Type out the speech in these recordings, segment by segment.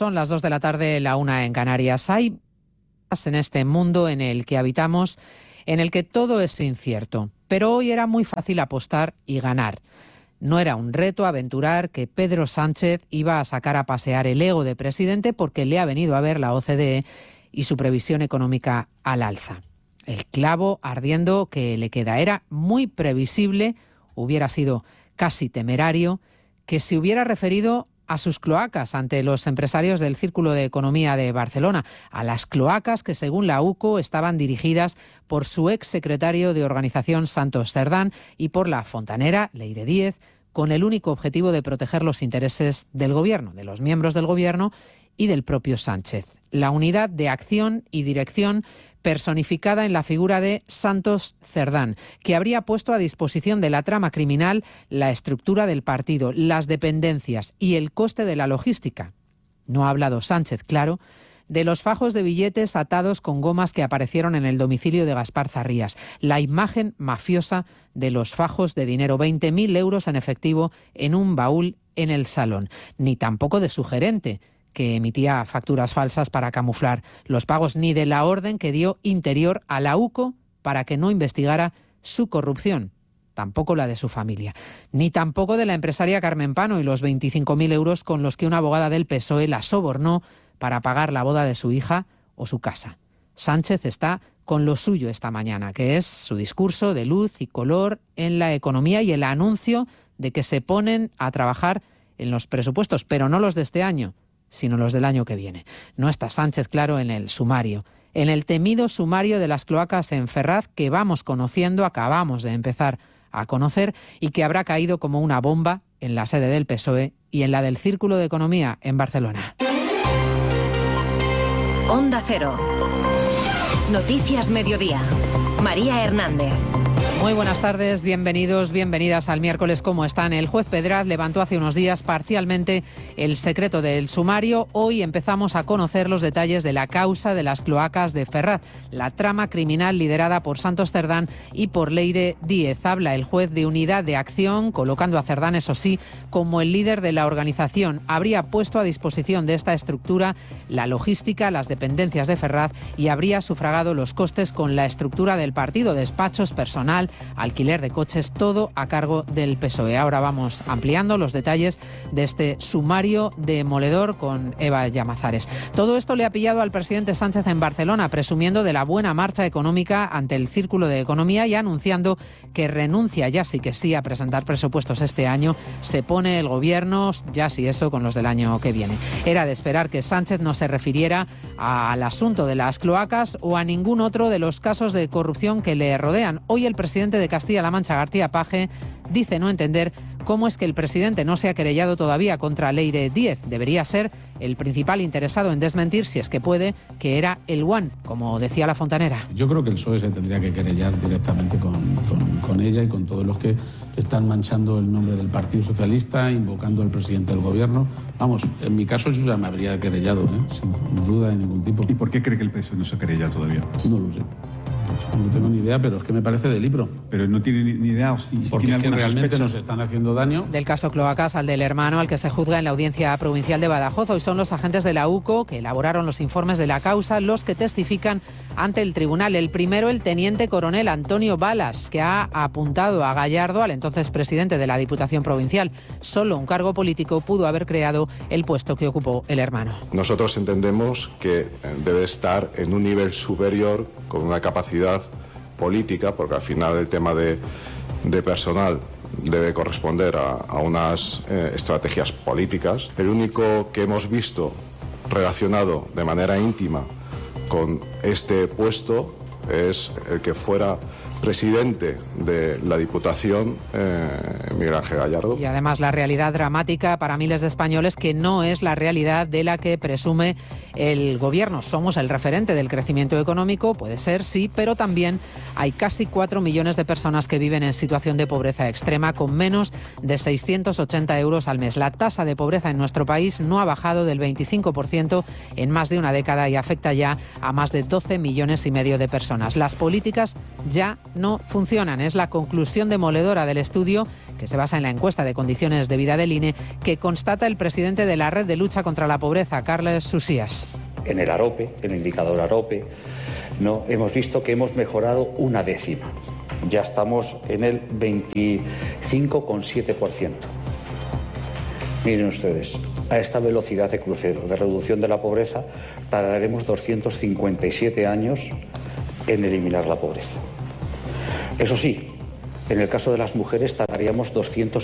Son las 2 de la tarde, la 1 en Canarias. Hay en este mundo en el que habitamos, en el que todo es incierto. Pero hoy era muy fácil apostar y ganar. No era un reto aventurar que Pedro Sánchez iba a sacar a pasear el ego de presidente porque le ha venido a ver la OCDE y su previsión económica al alza. El clavo ardiendo que le queda. Era muy previsible, hubiera sido casi temerario, que se hubiera referido a sus cloacas ante los empresarios del Círculo de Economía de Barcelona, a las cloacas que, según la UCO, estaban dirigidas por su exsecretario de Organización, Santos Cerdán, y por la fontanera, Leire Díez, con el único objetivo de proteger los intereses del Gobierno, de los miembros del Gobierno y del propio Sánchez. La unidad de acción y dirección personificada en la figura de Santos Cerdán, que habría puesto a disposición de la trama criminal la estructura del partido, las dependencias y el coste de la logística. No ha hablado Sánchez, claro, de los fajos de billetes atados con gomas que aparecieron en el domicilio de Gaspar Zarrías, la imagen mafiosa de los fajos de dinero, 20.000 euros en efectivo en un baúl en el salón, ni tampoco de su gerente, que emitía facturas falsas para camuflar los pagos, ni de la orden que dio Interior a la UCO para que no investigara su corrupción, tampoco la de su familia, ni tampoco de la empresaria Carmen Pano y los 25.000 euros con los que una abogada del PSOE la sobornó para pagar la boda de su hija o su casa. Sánchez está con lo suyo esta mañana, que es su discurso de luz y color en la economía y el anuncio de que se ponen a trabajar en los presupuestos, pero no los de este año, sino los del año que viene. No está Sánchez, claro, en el sumario, en el temido sumario de las cloacas en Ferraz que vamos conociendo, acabamos de empezar a conocer y que habrá caído como una bomba en la sede del PSOE y en la del Círculo de Economía en Barcelona. Onda Cero. Noticias Mediodía. María Hernández. Muy buenas tardes, bienvenidos, bienvenidas al miércoles. ¿Cómo están? El juez Pedraz levantó hace unos días parcialmente el secreto del sumario. Hoy empezamos a conocer los detalles de la causa de las cloacas de Ferraz, la trama criminal liderada por Santos Cerdán y por Leire Díez. Habla el juez de unidad de acción, colocando a Cerdán, eso sí, como el líder de la organización. Habría puesto a disposición de esta estructura la logística, las dependencias de Ferraz y habría sufragado los costes con la estructura del partido, despachos, personal, alquiler de coches, todo a cargo del PSOE. Ahora vamos ampliando los detalles de este sumario demoledor con Eva Llamazares. Todo esto le ha pillado al presidente Sánchez en Barcelona, presumiendo de la buena marcha económica ante el Círculo de Economía y anunciando que renuncia ya sí que sí a presentar presupuestos este año. Se pone el gobierno, ya sí eso, con los del año que viene. Era de esperar que Sánchez no se refiriera al asunto de las cloacas o a ningún otro de los casos de corrupción que le rodean. Hoy el presidente de Castilla-La Mancha, García Paje, dice no entender cómo es que el presidente no se ha querellado todavía contra Leire Díez. Debería ser el principal interesado en desmentir, si es que puede, que era el one, como decía la fontanera. Yo creo que el PSOE se tendría que querellar directamente con ella y con todos los que están manchando el nombre del Partido Socialista, invocando al presidente del gobierno. Vamos, en mi caso yo ya me habría querellado, sin duda de ningún tipo. ¿Y por qué cree que el PSOE no se ha querellado todavía? No lo sé. No tengo ni idea, pero es que me parece de libro. Pero no tiene ni idea. Porque es que realmente nos están haciendo daño. Del caso Cloacas al del hermano, al que se juzga en la Audiencia Provincial de Badajoz. Hoy son los agentes de la UCO que elaboraron los informes de la causa los que testifican ante el tribunal. El primero, el teniente coronel Antonio Balas, que ha apuntado a Gallardo, al entonces presidente de la Diputación Provincial. Solo un cargo político pudo haber creado el puesto que ocupó el hermano. Nosotros entendemos que debe estar en un nivel superior, con una capacidad política, porque al final el tema de personal debe corresponder a unas estrategias políticas. El único que hemos visto relacionado de manera íntima con este puesto es el que fuera presidente de la Diputación, Miguel Ángel Gallardo. Y además la realidad dramática para miles de españoles, que no es la realidad de la que presume el gobierno. Somos el referente del crecimiento económico, puede ser, sí, pero también hay casi 4 millones de personas que viven en situación de pobreza extrema con menos de 680 euros al mes. La tasa de pobreza en nuestro país no ha bajado del 25% en más de una década y afecta ya a más de 12 millones y medio de personas. Las políticas ya no funcionan. Es la conclusión demoledora del estudio, que se basa en la encuesta de condiciones de vida del INE, que constata el presidente de la Red de Lucha contra la Pobreza, Carles Susías. En el AROPE, el indicador AROPE, no, hemos visto que hemos mejorado una décima. Ya estamos en el 25,7%. Miren ustedes, a esta velocidad de crucero de reducción de la pobreza tardaremos 257 años en eliminar la pobreza. Eso sí, en el caso de las mujeres tardaríamos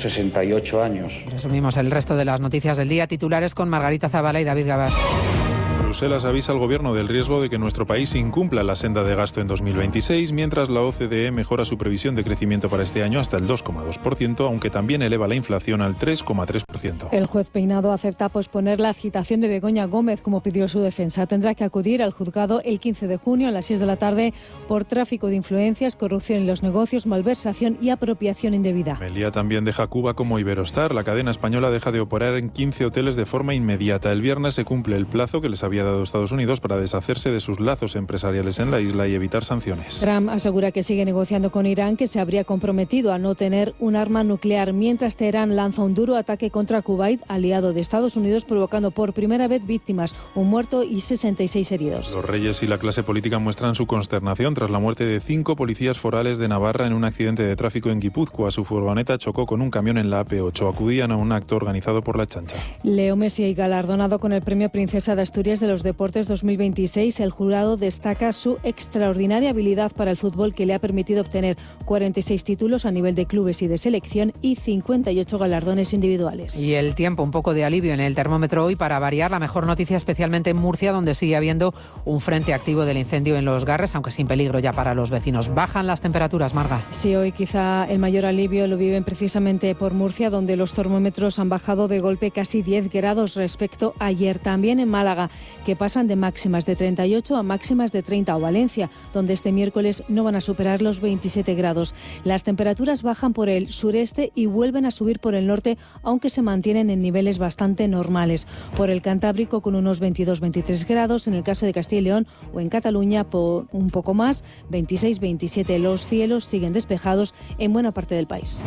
268 años. Resumimos el resto de las noticias del día. Titulares con Margarita Zavala y David Gabás. Bruselas avisa al Gobierno del riesgo de que nuestro país incumpla la senda de gasto en 2026, mientras la OCDE mejora su previsión de crecimiento para este año hasta el 2,2%, aunque también eleva la inflación al 3,3%. El juez Peinado acepta posponer la citación de Begoña Gómez, como pidió su defensa. Tendrá que acudir al juzgado el 15 de junio a las 6 de la tarde por tráfico de influencias, corrupción en los negocios, malversación y apropiación indebida. Meliá también deja Cuba como Iberostar. La cadena española deja de operar en 15 hoteles de forma inmediata. El viernes se cumple el plazo que les había dado Estados Unidos para deshacerse de sus lazos empresariales en la isla y evitar sanciones. Trump asegura que sigue negociando con Irán, que se habría comprometido a no tener un arma nuclear, mientras Teherán lanza un duro ataque contra Kuwait, aliado de Estados Unidos, provocando por primera vez víctimas, un muerto y 66 heridos. Los reyes y la clase política muestran su consternación tras la muerte de 5 policías forales de Navarra en un accidente de tráfico en Guipúzcoa. Su furgoneta chocó con un camión en la AP8. Acudían a un acto organizado por la Chancha. Leo Messi, galardonado con el Premio Princesa de Asturias de los Deportes 2026, el jurado destaca su extraordinaria habilidad para el fútbol, que le ha permitido obtener 46 títulos a nivel de clubes y de selección y 58 galardones individuales. Y el tiempo, un poco de alivio en el termómetro hoy para variar. La mejor noticia especialmente en Murcia, donde sigue habiendo un frente activo del incendio en Los Garres, aunque sin peligro ya para los vecinos. Bajan las temperaturas, Marga. Sí, hoy quizá el mayor alivio lo viven precisamente por Murcia, donde los termómetros han bajado de golpe casi 10 grados respecto a ayer. También en Málaga, que pasan de máximas de 38 a máximas de 30, o Valencia, donde este miércoles no van a superar los 27 grados. Las temperaturas bajan por el sureste y vuelven a subir por el norte, aunque se mantienen en niveles bastante normales. Por el Cantábrico, con unos 22-23 grados, en el caso de Castilla y León o en Cataluña por un poco más, 26-27. Los cielos siguen despejados en buena parte del país.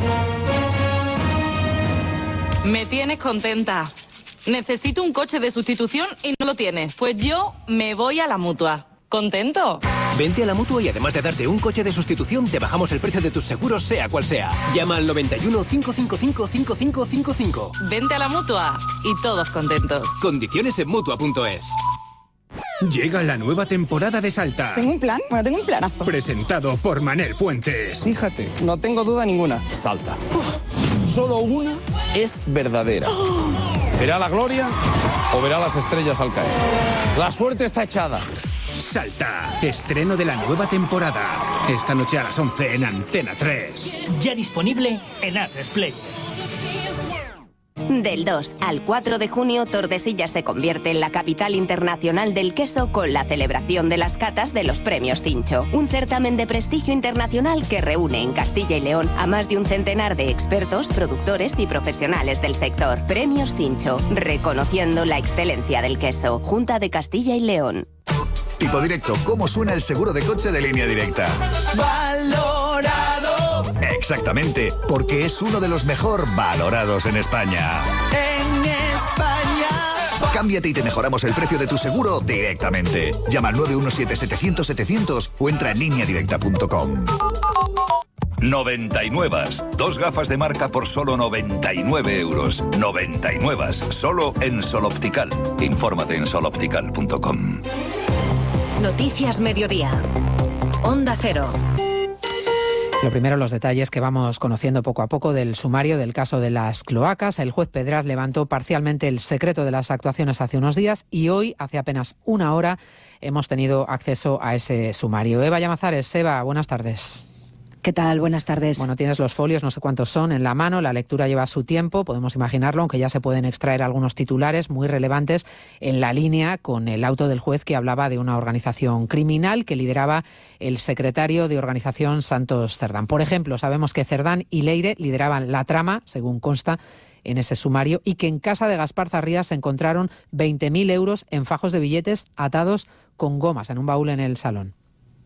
Me tienes contenta. Necesito un coche de sustitución y no lo tienes. Pues yo me voy a la Mutua. ¿Contento? Vente a la Mutua y además de darte un coche de sustitución, te bajamos el precio de tus seguros, sea cual sea. Llama al 91 555 5555. Vente a la Mutua y todos contentos. Condiciones en Mutua.es. Llega la nueva temporada de Salta. ¿Tengo un plan? Bueno, tengo un planazo. Presentado por Manel Fuentes. Fíjate, no tengo duda ninguna. Salta. Solo una es verdadera. ¿Verá la gloria o verá las estrellas al caer? La suerte está echada. Salta, estreno de la nueva temporada. Esta noche a las 11 en Antena 3. Ya disponible en A3 Del 2 al 4 de junio, Tordesillas se convierte en la capital internacional del queso con la celebración de las catas de los Premios Cincho, un certamen de prestigio internacional que reúne en Castilla y León a más de un centenar de expertos, productores y profesionales del sector. Premios Cincho, reconociendo la excelencia del queso. Junta de Castilla y León. Tipo Directo, ¿cómo suena el seguro de coche de Línea Directa? ¡Valorado! Exactamente, porque es uno de los mejor valorados en España. ¡En España! Cámbiate y te mejoramos el precio de tu seguro directamente. Llama al 917-700-700 o entra en lineadirecta.com. 99. 2 gafas de marca por solo 99 euros. 99. Solo en Sol Optical. Infórmate en soloptical.com. Noticias Mediodía. Onda Cero. Lo primero, los detalles que vamos conociendo poco a poco del sumario del caso de las cloacas. El juez Pedraz levantó parcialmente el secreto de las actuaciones hace unos días y hoy, hace apenas una hora, hemos tenido acceso a ese sumario. Eva Llamazares. Eva, buenas tardes. ¿Qué tal? Buenas tardes. Bueno, tienes los folios, no sé cuántos son, en la mano. La lectura lleva su tiempo, podemos imaginarlo, aunque ya se pueden extraer algunos titulares muy relevantes en la línea con el auto del juez que hablaba de una organización criminal que lideraba el secretario de organización Santos Cerdán. Por ejemplo, sabemos que Cerdán y Leire lideraban la trama, según consta en ese sumario, y que en casa de Gaspar Zarrías se encontraron 20.000 euros en fajos de billetes atados con gomas en un baúl en el salón.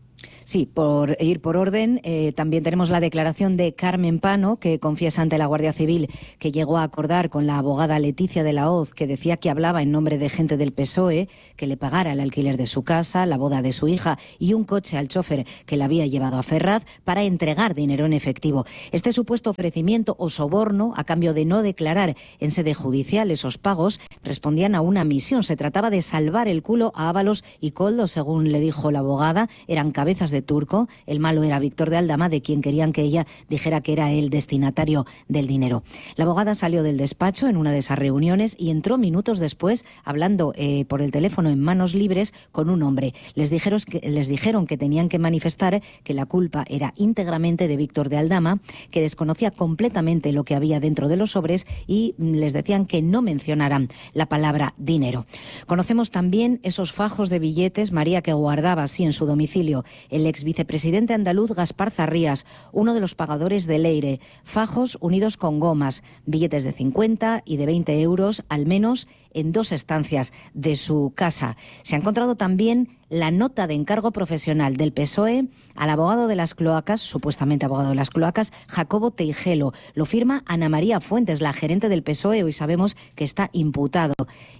Sí, por ir por orden, también tenemos la declaración de Carmen Pano, que confiesa ante la Guardia Civil que llegó a acordar con la abogada Leticia de la Hoz, que decía que hablaba en nombre de gente del PSOE, que le pagara el alquiler de su casa, la boda de su hija y un coche al chofer que la había llevado a Ferraz para entregar dinero en efectivo. Este supuesto ofrecimiento o soborno, a cambio de no declarar en sede judicial esos pagos, respondían a una misión. Se trataba de salvar el culo a Ábalos y Koldo, según le dijo la abogada. Eran cabezas de turco. El malo era Víctor de Aldama, de quien querían que ella dijera que era el destinatario del dinero. La abogada salió del despacho en una de esas reuniones y entró minutos después hablando por el teléfono en manos libres con un hombre. Les dijeron que tenían que manifestar que la culpa era íntegramente de Víctor de Aldama, que desconocía completamente lo que había dentro de los sobres y les decían que no mencionaran la palabra dinero. Conocemos también esos fajos de billetes, María, que guardaba así en su domicilio el ex vicepresidente andaluz Gaspar Zarrías, uno de los pagadores de Leire. Fajos unidos con gomas, billetes de 50 y de 20 euros, al menos en 2 estancias de su casa. Se ha encontrado también la nota de encargo profesional del PSOE al abogado de las cloacas, supuestamente abogado de las cloacas, Jacobo Teijelo. Lo firma Ana María Fuentes, la gerente del PSOE. Hoy sabemos que está imputada.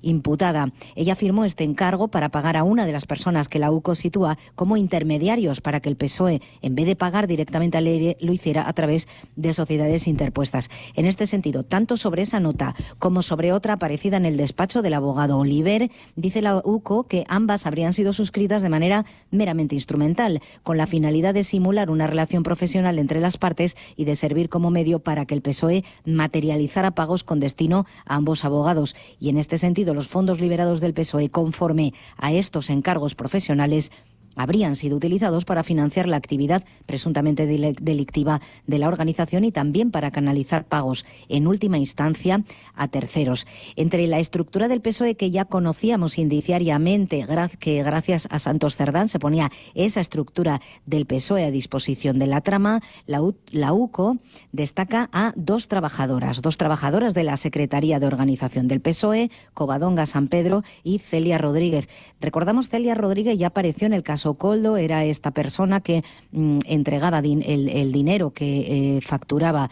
Ella firmó este encargo para pagar a una de las personas que la UCO sitúa como intermediarios para que el PSOE, en vez de pagar directamente a Leire, lo hiciera a través de sociedades interpuestas. En este sentido, tanto sobre esa nota como sobre otra parecida en el despacho del abogado Oliver, dice la UCO que ambas habrían sido suscritas de manera meramente instrumental, con la finalidad de simular una relación profesional entre las partes y de servir como medio para que el PSOE materializara pagos con destino a ambos abogados. Y en este sentido, los fondos liberados del PSOE, conforme a estos encargos profesionales, habrían sido utilizados para financiar la actividad presuntamente delictiva de la organización y también para canalizar pagos, en última instancia, a terceros. Entre la estructura del PSOE que ya conocíamos indiciariamente, que gracias a Santos Cerdán se ponía esa estructura del PSOE a disposición de la trama, la UCO destaca a 2 trabajadoras de la Secretaría de Organización del PSOE, Covadonga San Pedro y Celia Rodríguez. Recordamos, Celia Rodríguez ya apareció en el caso Koldo, era esta persona que entregaba el dinero que facturaba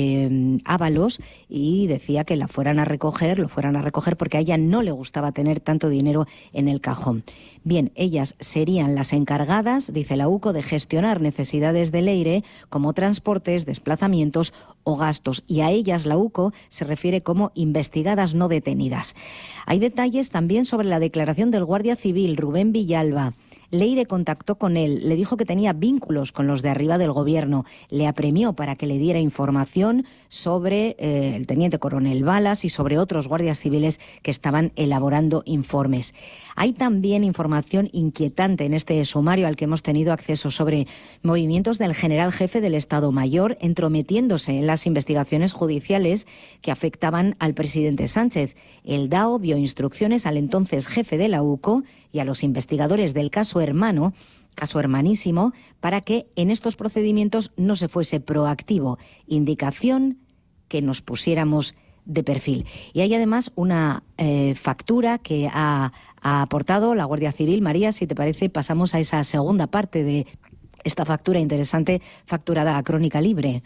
Ábalos y decía que lo fueran a recoger porque a ella no le gustaba tener tanto dinero en el cajón. Bien, ellas serían las encargadas, dice la UCO, de gestionar necesidades de Leire como transportes, desplazamientos o gastos, y a ellas la UCO se refiere como investigadas no detenidas. Hay detalles también sobre la declaración del guardia civil Rubén Villalba. Leire contactó con él, le dijo que tenía vínculos con los de arriba del gobierno, le apremió para que le diera información sobre el teniente coronel Balas y sobre otros guardias civiles que estaban elaborando informes. Hay también información inquietante en este sumario al que hemos tenido acceso sobre movimientos del general jefe del Estado Mayor entrometiéndose en las investigaciones judiciales que afectaban al presidente Sánchez. El DAO dio instrucciones al entonces jefe de la UCO y a los investigadores del caso hermanísimo, para que en estos procedimientos no se fuese proactivo. Indicación que nos pusiéramos de perfil. Y hay además una factura que ha aportado la Guardia Civil. María, si te parece, pasamos a esa segunda parte de esta factura interesante, facturada a Crónica Libre.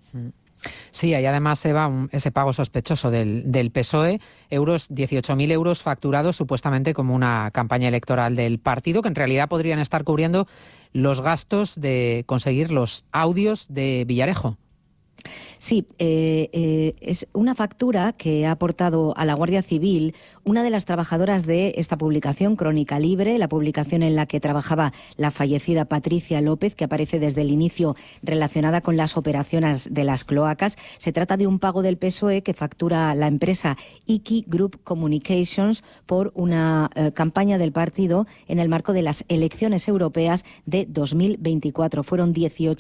Sí, hay además, Eva, ese pago sospechoso del PSOE, 18.000 euros facturados supuestamente como una campaña electoral del partido, que en realidad podrían estar cubriendo los gastos de conseguir los audios de Villarejo. Sí, es una factura que ha aportado a la Guardia Civil una de las trabajadoras de esta publicación, Crónica Libre, la publicación en la que trabajaba la fallecida Patricia López, que aparece desde el inicio relacionada con las operaciones de las cloacas. Se trata de un pago del PSOE que factura la empresa Iki Group Communications por una campaña del partido en el marco de las elecciones europeas de 2024. Fueron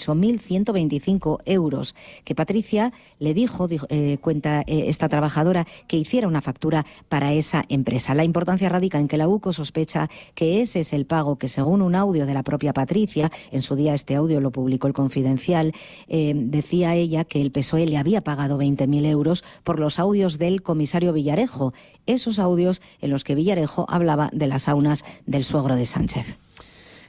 18.125 euros que Patricia le dijo, cuenta esta trabajadora, que hiciera una factura para esa empresa. La importancia radica en que la UCO sospecha que ese es el pago que, según un audio de la propia Patricia, en su día este audio lo publicó El Confidencial, decía ella que el PSOE le había pagado 20.000 euros por los audios del comisario Villarejo, esos audios en los que Villarejo hablaba de las saunas del suegro de Sánchez.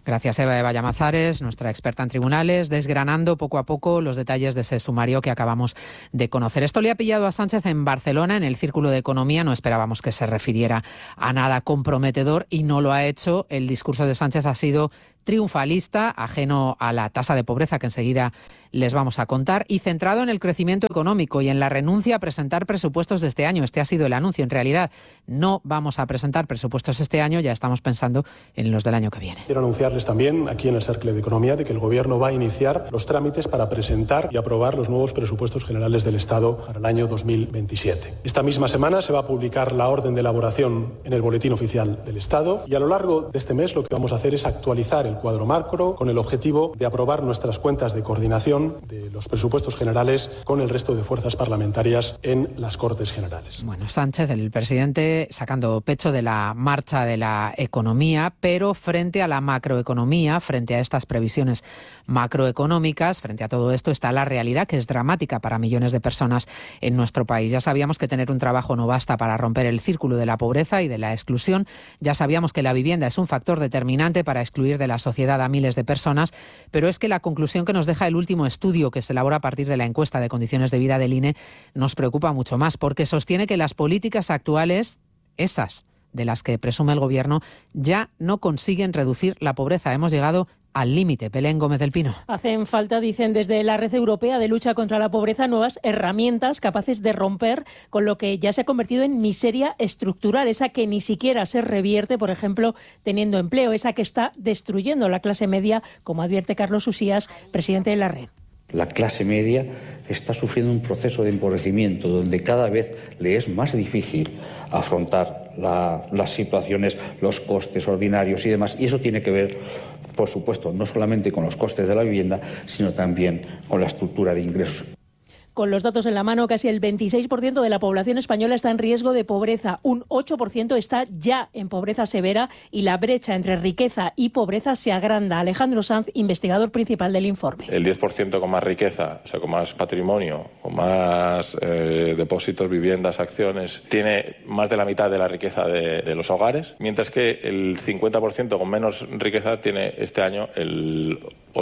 Gracias, Eva Llamazares, nuestra experta en tribunales, desgranando poco a poco los detalles de ese sumario que acabamos de conocer. Esto le ha pillado a Sánchez en Barcelona, en el Círculo de Economía. No esperábamos que se refiriera a nada comprometedor y no lo ha hecho. El discurso de Sánchez ha sido triunfalista, ajeno a la tasa de pobreza que enseguida les vamos a contar, y centrado en el crecimiento económico y en la renuncia a presentar presupuestos de este año. Este ha sido el anuncio. En realidad, no vamos a presentar presupuestos este año, ya estamos pensando en los del año que viene. Quiero anunciarles también, aquí en el Cercle de Economía, de que el Gobierno va a iniciar los trámites para presentar y aprobar los nuevos presupuestos generales del Estado para el año 2027. Esta misma semana se va a publicar la orden de elaboración en el Boletín Oficial del Estado, y a lo largo de este mes lo que vamos a hacer es actualizar el cuadro macro con el objetivo de aprobar nuestras cuentas de coordinación de los presupuestos generales con el resto de fuerzas parlamentarias en las Cortes Generales. Bueno, Sánchez, el presidente, sacando pecho de la marcha de la economía, pero frente a la macroeconomía, frente a estas previsiones macroeconómicas, frente a todo esto está la realidad, que es dramática para millones de personas en nuestro país. Ya sabíamos que tener un trabajo no basta para romper el círculo de la pobreza y de la exclusión. Ya sabíamos que la vivienda es un factor determinante para excluir de la sociedad a miles de personas, pero es que la conclusión que nos deja el último estudio que se elabora a partir de la encuesta de condiciones de vida del INE nos preocupa mucho más, porque sostiene que las políticas actuales, esas de las que presume el Gobierno, ya no consiguen reducir la pobreza. Hemos llegado al límite. Belén Gómez del Pino. Hacen falta, dicen desde la Red Europea de Lucha contra la Pobreza, nuevas herramientas capaces de romper con lo que ya se ha convertido en miseria estructural, esa que ni siquiera se revierte, por ejemplo, teniendo empleo, esa que está destruyendo la clase media, como advierte Carlos Usías, presidente de la Red. La clase media está sufriendo un proceso de empobrecimiento donde cada vez le es más difícil afrontar las situaciones, los costes ordinarios y demás. Y eso tiene que ver, por supuesto, no solamente con los costes de la vivienda, sino también con la estructura de ingresos. Con los datos en la mano, casi el 26% de la población española está en riesgo de pobreza, un 8% está ya en pobreza severa y la brecha entre riqueza y pobreza se agranda. Alejandro Sanz, investigador principal del informe. El 10% con más riqueza, o sea, con más patrimonio, con más depósitos, viviendas, acciones, tiene más de la mitad de la riqueza de los hogares, mientras que el 50% con menos riqueza tiene este año el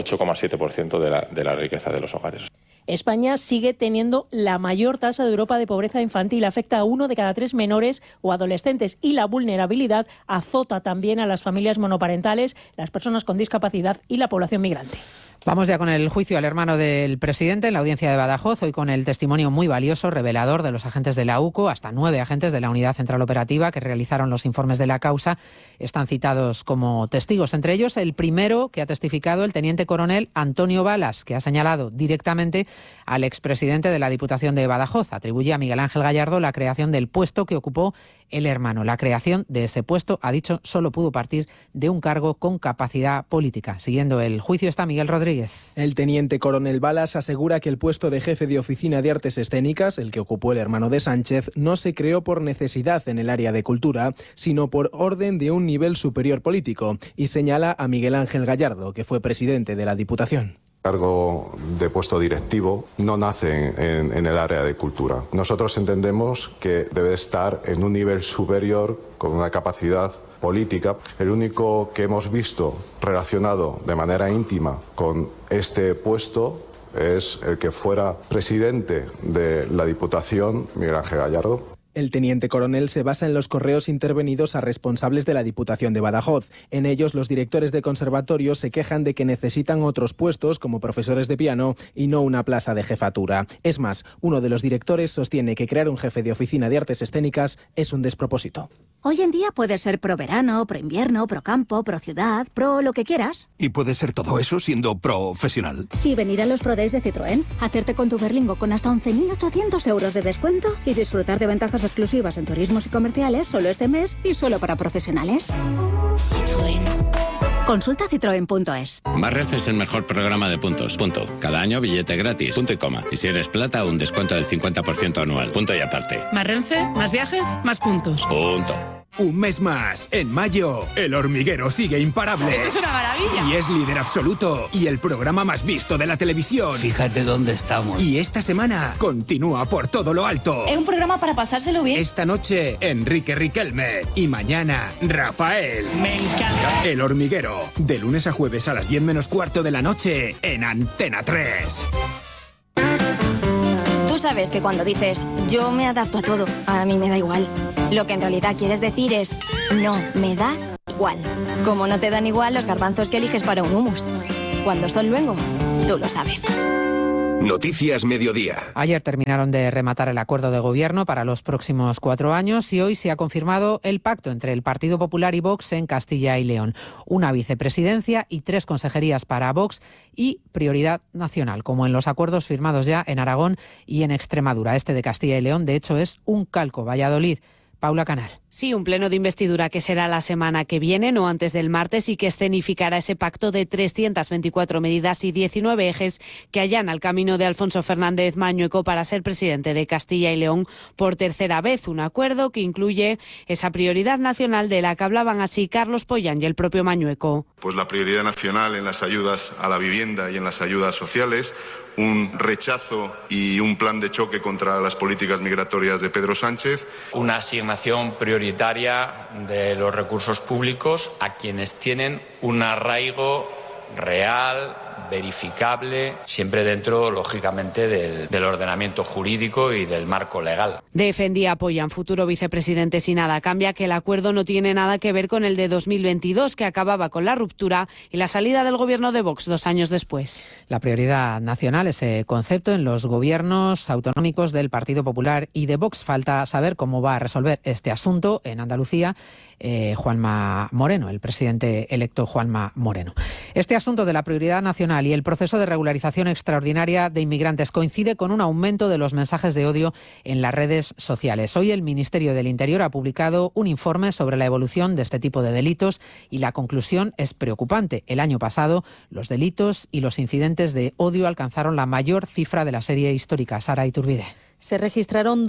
8,7% de la riqueza de los hogares. España sigue teniendo la mayor tasa de Europa de pobreza infantil. Afecta a 1 de cada 3 menores o adolescentes y la vulnerabilidad azota también a las familias monoparentales, las personas con discapacidad y la población migrante. Vamos ya con el juicio al hermano del presidente en la audiencia de Badajoz, hoy con el testimonio muy valioso, revelador de los agentes de la UCO, hasta 9 agentes de la Unidad Central Operativa que realizaron los informes de la causa. Están citados como testigos, entre ellos el primero que ha testificado, el teniente coronel Antonio Balas, que ha señalado directamente al expresidente de la Diputación de Badajoz. Atribuye a Miguel Ángel Gallardo la creación del puesto que ocupó el hermano. La creación de ese puesto, ha dicho, solo pudo partir de un cargo con capacidad política. Siguiendo el juicio está Miguel Rodríguez. El teniente coronel Balas asegura que el puesto de jefe de oficina de artes escénicas, el que ocupó el hermano de Sánchez, no se creó por necesidad en el área de cultura, sino por orden de un nivel superior político, y señala a Miguel Ángel Gallardo, que fue presidente de la Diputación. Cargo de puesto directivo no nace en el área de cultura. Nosotros entendemos que debe estar en un nivel superior con una capacidad política. El único que hemos visto relacionado de manera íntima con este puesto es el que fuera presidente de la Diputación, Miguel Ángel Gallardo. El teniente coronel se basa en los correos intervenidos a responsables de la Diputación de Badajoz. En ellos, los directores de conservatorios se quejan de que necesitan otros puestos, como profesores de piano, y no una plaza de jefatura. Es más, uno de los directores sostiene que crear un jefe de oficina de artes escénicas es un despropósito. Hoy en día puedes ser pro verano, pro invierno, pro campo, pro ciudad, pro lo que quieras. ¿Y puedes ser todo eso siendo profesional? Y venir a los Pro Days de Citroën, hacerte con tu Berlingo con hasta 11.800 euros de descuento y disfrutar de ventajas exclusivas en turismos y comerciales solo este mes y solo para profesionales. Citroën. Consulta citroen.es. Más Renfe es el mejor programa de puntos. Punto. Cada año billete gratis. Punto y coma. Y si eres plata, un descuento del 50% anual. Punto y aparte. Más Renfe, más viajes, más puntos. Punto. Un mes más, en mayo, El Hormiguero sigue imparable. ¡Esto es una maravilla! Y es líder absoluto y el programa más visto de la televisión. Fíjate dónde estamos. Y esta semana continúa por todo lo alto. Es un programa para pasárselo bien. Esta noche, Enrique Riquelme. Y mañana, Rafael. Me encanta. El Hormiguero, de lunes a jueves a las 10 menos cuarto de la noche, en Antena 3. Tú sabes que cuando dices, yo me adapto a todo, a mí me da igual. Lo que en realidad quieres decir es, no, me da igual. Como no te dan igual los garbanzos que eliges para un hummus. Cuando son luengo, tú lo sabes. Noticias Mediodía. Ayer terminaron de rematar el acuerdo de gobierno para los próximos 4 años y hoy se ha confirmado el pacto entre el Partido Popular y Vox en Castilla y León. Una vicepresidencia y 3 consejerías para Vox y prioridad nacional, como en los acuerdos firmados ya en Aragón y en Extremadura. Este de Castilla y León, de hecho, es un calco. Valladolid. Paula Canal. Sí, un pleno de investidura que será la semana que viene, no antes del martes, y que escenificará ese pacto de 324 medidas y 19 ejes que allana el camino de Alfonso Fernández Mañueco para ser presidente de Castilla y León por tercera vez. Un acuerdo que incluye esa prioridad nacional de la que hablaban así Carlos Pollán y el propio Mañueco. Pues la prioridad nacional en las ayudas a la vivienda y en las ayudas sociales, un rechazo y un plan de choque contra las políticas migratorias de Pedro Sánchez. Una asignación prioritaria de los recursos públicos a quienes tienen un arraigo real, verificable, siempre dentro, lógicamente, del ordenamiento jurídico y del marco legal. Defendía Pollán, futuro vicepresidente, si nada cambia, que el acuerdo no tiene nada que ver con el de 2022, que acababa con la ruptura y la salida del gobierno de Vox 2 años después. La prioridad nacional, ese concepto en los gobiernos autonómicos del Partido Popular y de Vox. Falta saber cómo va a resolver este asunto en Andalucía Juanma Moreno, el presidente electo Juanma Moreno. Este asunto de la prioridad nacional y el proceso de regularización extraordinaria de inmigrantes coincide con un aumento de los mensajes de odio en las redes sociales. Hoy el Ministerio del Interior ha publicado un informe sobre la evolución de este tipo de delitos y la conclusión es preocupante. El año pasado los delitos y los incidentes de odio alcanzaron la mayor cifra de la serie histórica. Sara Iturbide. Se registraron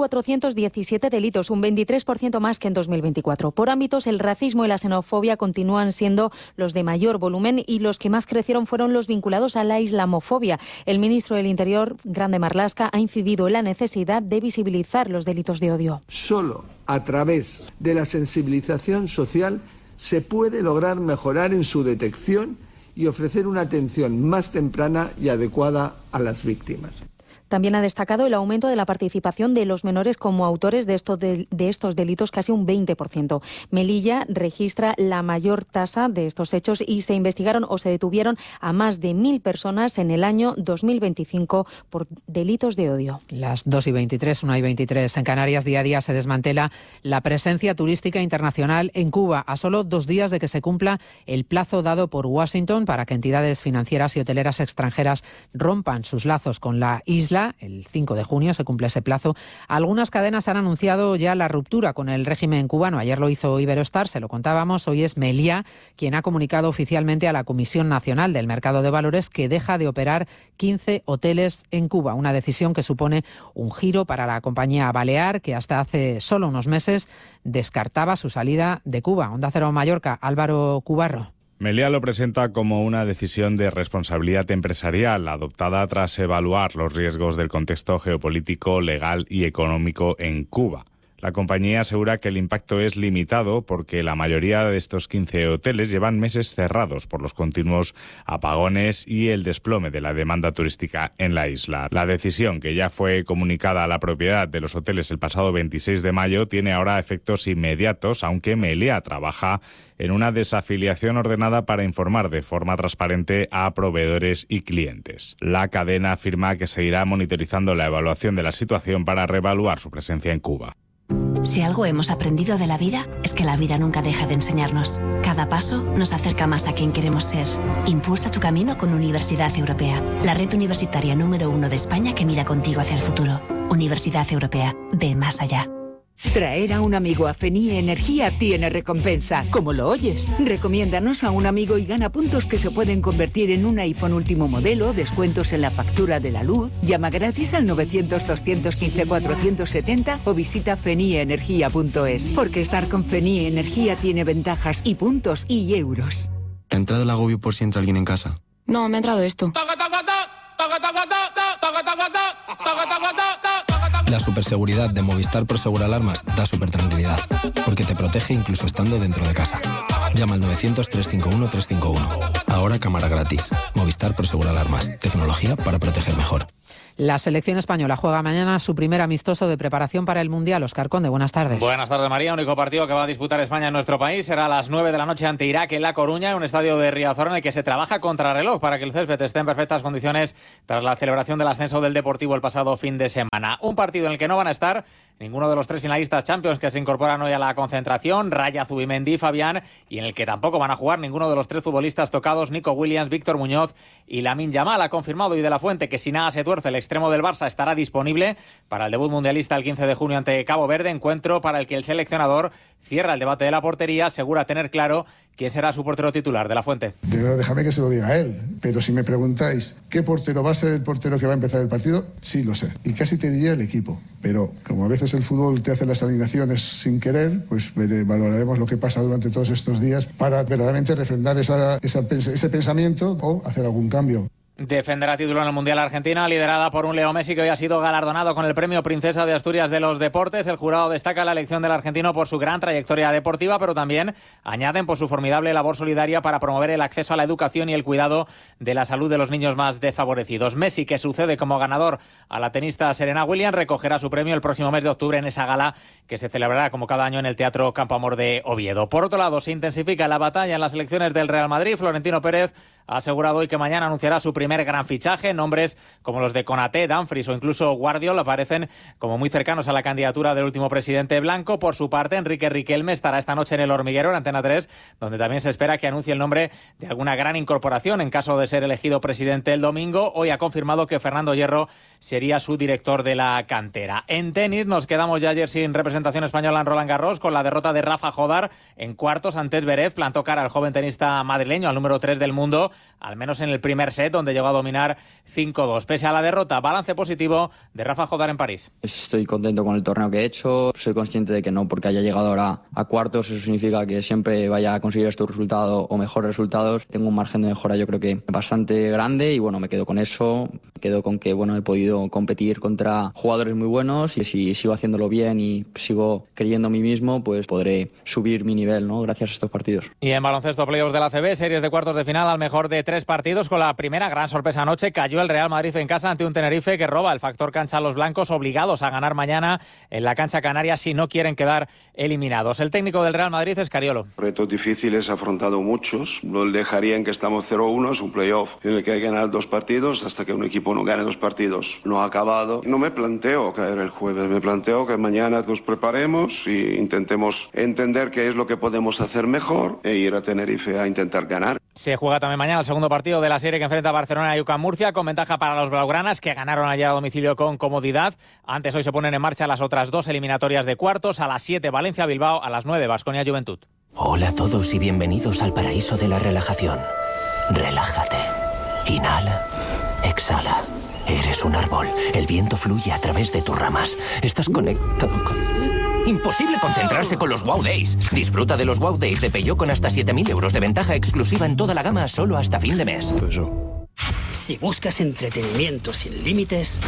2.417 delitos, un 23% más que en 2024. Por ámbitos, el racismo y la xenofobia continúan siendo los de mayor volumen y los que más crecieron fueron los vinculados a la islamofobia. El ministro del Interior, Grande Marlaska, ha incidido en la necesidad de visibilizar los delitos de odio. Solo a través de la sensibilización social se puede lograr mejorar en su detección y ofrecer una atención más temprana y adecuada a las víctimas. También ha destacado el aumento de la participación de los menores como autores de estos delitos, casi un 20%. Melilla registra la mayor tasa de estos hechos y se investigaron o se detuvieron a más de 1.000 personas en el año 2025 por delitos de odio. Las 2:23, 1:23 en Canarias. Día a día se desmantela la presencia turística internacional en Cuba, a solo 2 días de que se cumpla el plazo dado por Washington para que entidades financieras y hoteleras extranjeras rompan sus lazos con la isla. El 5 de junio se cumple ese plazo. Algunas cadenas han anunciado ya la ruptura con el régimen cubano. Ayer lo hizo Iberostar, se lo contábamos. Hoy es Meliá quien ha comunicado oficialmente a la Comisión Nacional del Mercado de Valores que deja de operar 15 hoteles en Cuba. Una decisión que supone un giro para la compañía balear, que hasta hace solo unos meses descartaba su salida de Cuba. Onda Cero Mallorca, Álvaro Cubarro. Meliá lo presenta como una decisión de responsabilidad empresarial adoptada tras evaluar los riesgos del contexto geopolítico, legal y económico en Cuba. La compañía asegura que el impacto es limitado porque la mayoría de estos 15 hoteles llevan meses cerrados por los continuos apagones y el desplome de la demanda turística en la isla. La decisión, que ya fue comunicada a la propiedad de los hoteles el pasado 26 de mayo, tiene ahora efectos inmediatos, aunque Meliá trabaja en una desafiliación ordenada para informar de forma transparente a proveedores y clientes. La cadena afirma que seguirá monitorizando la evaluación de la situación para reevaluar su presencia en Cuba. Si algo hemos aprendido de la vida, es que la vida nunca deja de enseñarnos. Cada paso nos acerca más a quien queremos ser. Impulsa tu camino con Universidad Europea, la red universitaria número 1 de España que mira contigo hacia el futuro. Universidad Europea, ve más allá. Traer a un amigo a FENIE Energía tiene recompensa, como lo oyes. Recomiéndanos a un amigo y gana puntos que se pueden convertir en un iPhone último modelo, descuentos en la factura de la luz. Llama gratis al 900-215-470 o visita fenieenergia.es. Porque estar con FENIE Energía tiene ventajas y puntos y euros. ¿Te ha entrado el agobio por si entra alguien en casa? No, me ha entrado esto. La superseguridad de Movistar Prosegur Alarmas da supertranquilidad, porque te protege incluso estando dentro de casa. Llama al 900-351-351. Ahora cámara gratis. Movistar Prosegur Alarmas. Tecnología para proteger mejor. La selección española juega mañana su primer amistoso de preparación para el Mundial. Óscar Conde, buenas tardes. Buenas tardes, María. Único partido que va a disputar España en nuestro país será a las 9 de la noche ante Irak en La Coruña, en un estadio de Riazor en el que se trabaja contrarreloj para que el césped esté en perfectas condiciones tras la celebración del ascenso del Deportivo el pasado fin de semana. Un partido en el que no van a estar ninguno de los 3 finalistas Champions que se incorporan hoy a la concentración, Raya, Zubimendi y Fabián, y en el que tampoco van a jugar ninguno de los 3 futbolistas tocados, Nico Williams, Víctor Muñoz y Lamine Yamal. Ha confirmado y de la Fuente que si nada se tuerce, el extremo del Barça estará disponible para el debut mundialista el 15 de junio ante Cabo Verde, encuentro para el que el seleccionador cierra el debate de la portería, asegura tener claro quién será su portero titular. De la Fuente. Primero déjame que se lo diga a él, pero si me preguntáis ¿qué portero va a ser el portero que va a empezar el partido? Sí lo sé, y casi te diría el equipo, pero como a veces el fútbol te hace las alineaciones sin querer, pues valoraremos lo que pasa durante todos estos días para verdaderamente refrendar ese pensamiento o hacer algún cambio. Defenderá título en el Mundial Argentina, liderada por un Leo Messi que hoy ha sido galardonado con el premio Princesa de Asturias de los Deportes. El jurado destaca la elección del argentino por su gran trayectoria deportiva, pero también añaden por su formidable labor solidaria para promover el acceso a la educación y el cuidado de la salud de los niños más desfavorecidos. Messi, que sucede como ganador a la tenista Serena Williams, recogerá su premio el próximo mes de octubre en esa gala que se celebrará como cada año en el Teatro Campo Amor de Oviedo. Por otro lado, se intensifica la batalla en las elecciones del Real Madrid. Florentino Pérez ha asegurado hoy que mañana anunciará su primer gran fichaje. Nombres como los de Konaté, Dumfries o incluso Guardiola aparecen como muy cercanos a la candidatura del último presidente blanco. Por su parte, Enrique Riquelme estará esta noche en El Hormiguero, en Antena 3, donde también se espera que anuncie el nombre de alguna gran incorporación en caso de ser elegido presidente el domingo. Hoy ha confirmado que Fernando Hierro sería su director de la cantera. En tenis nos quedamos ya ayer sin representación española en Roland Garros con la derrota de Rafa Jodar en cuartos ante Zverev. Plantó cara al joven tenista madrileño, al número 3 del mundo, al menos en el primer set, donde llegó a dominar 5-2. Pese a la derrota, balance positivo de Rafa Jodar en París. Estoy contento con el torneo que he hecho. Soy consciente de que no porque haya llegado ahora a cuartos eso significa que siempre vaya a conseguir este resultado o mejores resultados. Tengo un margen de mejora yo creo que bastante grande y bueno, me quedo con eso. Me quedo con que bueno, he podido competir contra jugadores muy buenos y si sigo haciéndolo bien y sigo creyendo en mí mismo, pues podré subir mi nivel, ¿no? Gracias a estos partidos. Y en baloncesto, playoffs de la ACB, series de cuartos de final al mejor de 3 partidos. Con la primera gran sorpresa anoche, cayó el Real Madrid en casa ante un Tenerife que roba el factor cancha a los blancos, obligados a ganar mañana en la cancha canaria si no quieren quedar eliminados. El técnico del Real Madrid es Scariolo. Retos difíciles, ha afrontado muchos. No dejaría en que estamos 0-1, es un playoff en el que hay que ganar 2 partidos. Hasta que un equipo no gane 2 partidos no ha acabado. No me planteo caer el jueves, me planteo que mañana nos preparemos y intentemos entender qué es lo que podemos hacer mejor e ir a Tenerife a intentar ganar. Se juega también mañana el segundo partido de la serie que enfrenta a Barcelona y UCAM Murcia, con ventaja para los blaugranas, que ganaron ayer a domicilio con comodidad. Antes, hoy se ponen en marcha las otras 2 eliminatorias de cuartos. A las 7 Valencia-Bilbao, a las 9 Baskonia-Juventud. Hola a todos y bienvenidos al paraíso de la relajación. Relájate. Inhala. Exhala. Eres un árbol. El viento fluye a través de tus ramas. Estás conectado con... Imposible concentrarse con los Wow Days. Disfruta de los Wow Days de Peugeot con hasta 7.000 euros de ventaja exclusiva en toda la gama solo hasta fin de mes. Si buscas entretenimiento sin límites...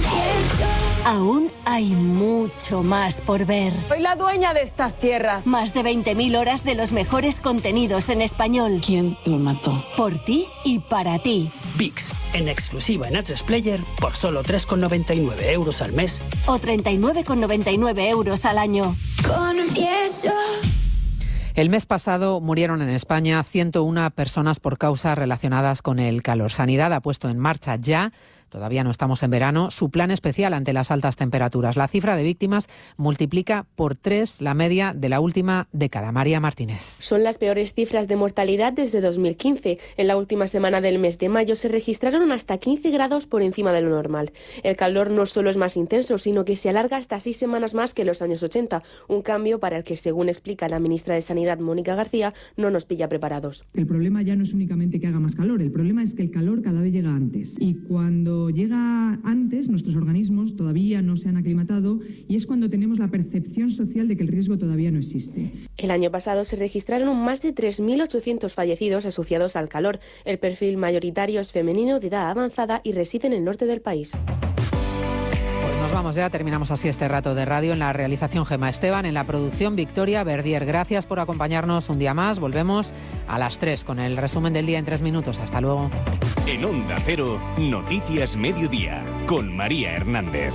Aún hay mucho más por ver. Soy la dueña de estas tierras. Más de 20.000 horas de los mejores contenidos en español. ¿Quién lo mató? Por ti y para ti. VIX, en exclusiva en A3 Player por solo 3,99 euros al mes. O 39,99 euros al año. Confieso. El mes pasado murieron en España 101 personas por causas relacionadas con el calor. Sanidad ha puesto en marcha ya todavía no estamos en verano, su plan especial ante las altas temperaturas. La cifra de víctimas multiplica por 3 la media de la última década. María Martínez. Son las peores cifras de mortalidad desde 2015. En la última semana del mes de mayo se registraron hasta 15 grados por encima de lo normal. El calor no solo es más intenso, sino que se alarga hasta 6 semanas más que en los años 80. Un cambio para el que, según explica la ministra de Sanidad, Mónica García, no nos pilla preparados. El problema ya no es únicamente que haga más calor, el problema es que el calor cada vez llega antes. Y cuando llega antes, nuestros organismos todavía no se han aclimatado y es cuando tenemos la percepción social de que el riesgo todavía no existe. El año pasado se registraron más de 3.800 fallecidos asociados al calor. El perfil mayoritario es femenino, de edad avanzada y reside en el norte del país. Pues nos vamos ya, terminamos así este rato de radio. En la realización Gemma Esteban, en la producción Victoria Verdier. Gracias por acompañarnos un día más. Volvemos a las 3 con el resumen del día en 3 minutos. Hasta luego. En Onda Cero, Noticias Mediodía, con María Hernández.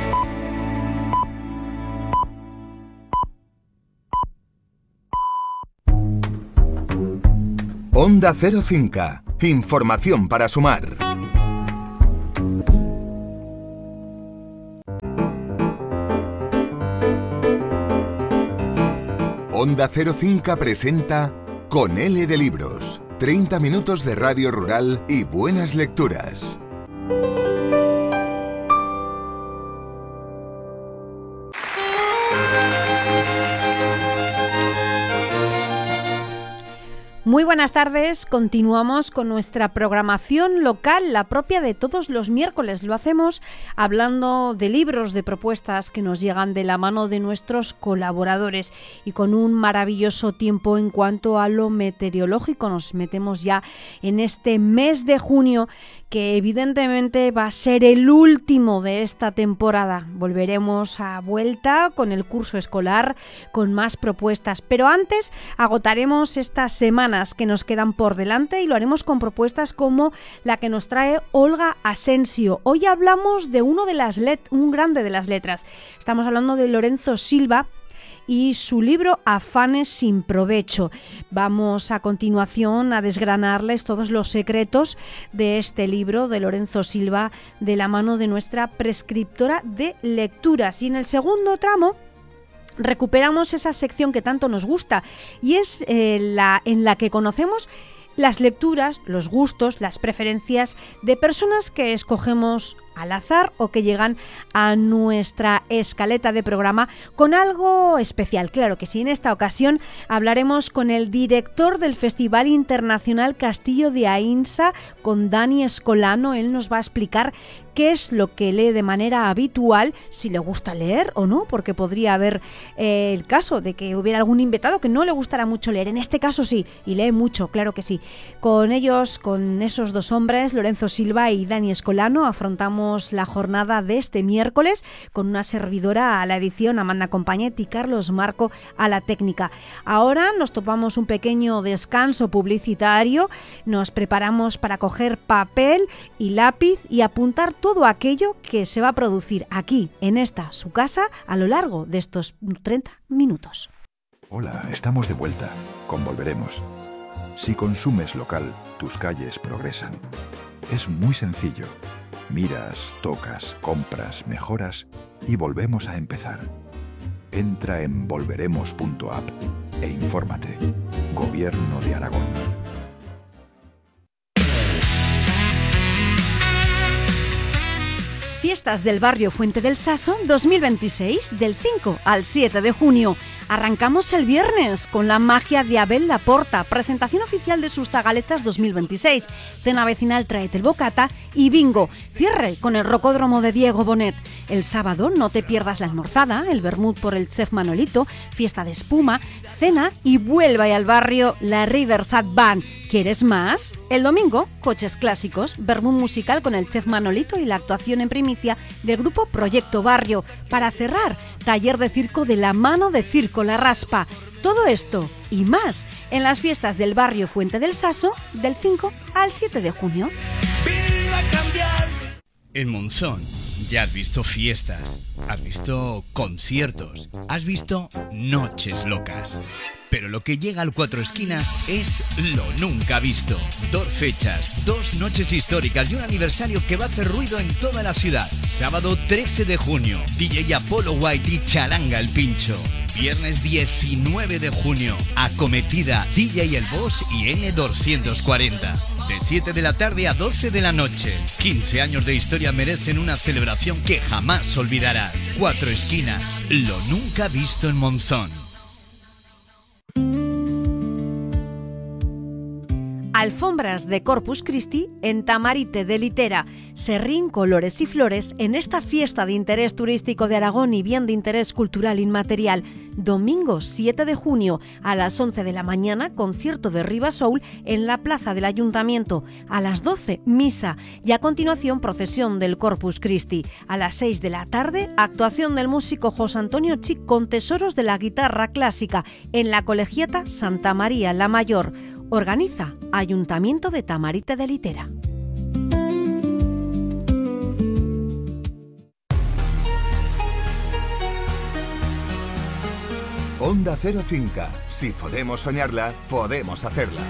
Onda Cero Cinca. Información para sumar. Onda Cero Cinca presenta Con L de Libros. 30 minutos de radio rural y buenas lecturas. Muy buenas tardes, continuamos con nuestra programación local, la propia de todos los miércoles. Lo hacemos hablando de libros, de propuestas que nos llegan de la mano de nuestros colaboradores y con un maravilloso tiempo en cuanto a lo meteorológico. Nos metemos ya en este mes de junio, que evidentemente va a ser el último de esta temporada. Volveremos a vuelta con el curso escolar, con más propuestas, pero antes agotaremos estas semanas que nos quedan por delante y lo haremos con propuestas como la que nos trae Olga Asensio. Hoy hablamos de un grande de las letras. Estamos hablando de Lorenzo Silva y su libro Afanes sin provecho. Vamos a continuación a desgranarles todos los secretos de este libro de Lorenzo Silva de la mano de nuestra prescriptora de lecturas. Y en el segundo tramo recuperamos esa sección que tanto nos gusta y es en la que conocemos las lecturas, los gustos, las preferencias de personas que escogemos al azar o que llegan a nuestra escaleta de programa con algo especial. Claro que sí, en esta ocasión hablaremos con el director del Festival Internacional Castillo de Ainsa, con Dani Escolano. Él nos va a explicar qué es lo que lee de manera habitual, si le gusta leer o no, porque podría haber el caso de que hubiera algún invitado que no le gustara mucho leer. En este caso sí, y lee mucho, claro que sí. Con ellos, con esos dos hombres, Lorenzo Silva y Dani Escolano, afrontamos la jornada de este miércoles con una servidora a la edición, Amanda Compañet, y Carlos Marco a la técnica. Ahora nos topamos un pequeño descanso publicitario, nos preparamos para coger papel y lápiz y apuntar todo aquello que se va a producir aquí, en esta, su casa, a lo largo de estos 30 minutos. Hola, estamos de vuelta. Con Volveremos. Si consumes local, tus calles progresan. Es muy sencillo. Miras, tocas, compras, mejoras y volvemos a empezar. Entra en volveremos.app e infórmate. Gobierno de Aragón. Fiestas del barrio Fuente del Saso 2026, del 5 al 7 de junio. Arrancamos el viernes con la magia de Abel Laporta, presentación oficial de sus Tagaletas 2026, cena vecinal Traete el Bocata y bingo, cierre con el Rocódromo de Diego Bonet. El sábado no te pierdas la almorzada, el vermut por el chef Manolito, fiesta de espuma, cena y vuelve al barrio la Riverside Band. ¿Quieres más? El domingo, coches clásicos, vermut musical con el chef Manolito y la actuación en primicia del grupo Proyecto Barrio. Para cerrar, taller de circo de la mano de Circo La Raspa. Todo esto y más en las fiestas del barrio Fuente del Saso del 5 al 7 de junio. En Monzón ya has visto fiestas, has visto conciertos, has visto noches locas. Pero lo que llega al Cuatro Esquinas es lo nunca visto. 2 fechas, 2 noches históricas y un aniversario que va a hacer ruido en toda la ciudad. Sábado 13 de junio, DJ Apollo White y Charanga el Pincho. Viernes 19 de junio, Acometida, DJ El Boss y N240. De 7 de la tarde a 12 de la noche. 15 años de historia merecen una celebración que jamás olvidarás. Cuatro Esquinas, lo nunca visto en Monzón. Alfombras de Corpus Christi en Tamarite de Litera. Serrín, colores y flores en esta fiesta de interés turístico de Aragón y bien de interés cultural inmaterial. Domingo 7 de junio a las 11 de la mañana, concierto de Riva Soul en la plaza del Ayuntamiento. A las 12, misa y a continuación procesión del Corpus Christi. A las 6 de la tarde, actuación del músico José Antonio Chic con tesoros de la guitarra clásica en la Colegiata Santa María la Mayor. Organiza Ayuntamiento de Tamarite de Litera. Onda Cero Cinca. Si podemos soñarla, podemos hacerla.